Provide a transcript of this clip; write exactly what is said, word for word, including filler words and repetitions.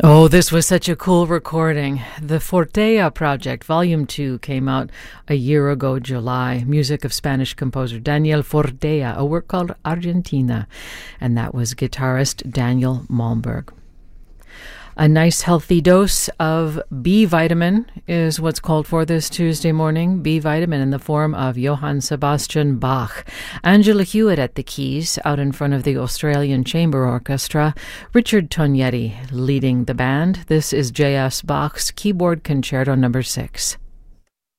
Oh, this was such a cool recording. The Fortea Project, Volume two, came out a year ago, July. Music of Spanish composer Daniel Fortea, a work called Argentina. And that was guitarist Daniel Malmberg. A nice healthy dose of B vitamin is what's called for this Tuesday morning. B vitamin in the form of Johann Sebastian Bach. Angela Hewitt at the keys out in front of the Australian Chamber Orchestra. Richard Tognetti leading the band. This is J S Bach's Keyboard Concerto number six.